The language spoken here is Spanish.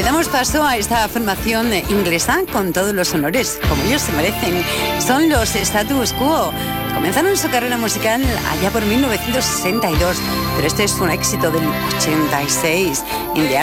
Damos paso a esta formación inglesa con todos los honores, como ellos se merecen. Son los Status Quo. Comenzaron su carrera musical allá por 1962, pero este es un éxito del 86.